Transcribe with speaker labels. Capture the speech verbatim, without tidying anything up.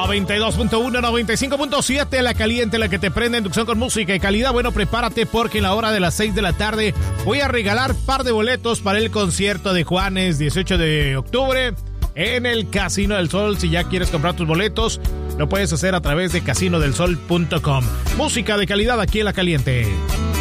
Speaker 1: noventa y dos punto uno, noventa y cinco punto siete, La Caliente, la que te prende, inducción con música y calidad. Bueno, prepárate porque en la hora de las seis de la tarde voy a regalar par de boletos para el concierto de Juanes, dieciocho de octubre, en el Casino del Sol. Si ya quieres comprar tus boletos, lo puedes hacer a través de casino del sol punto com. Música de calidad aquí en La Caliente.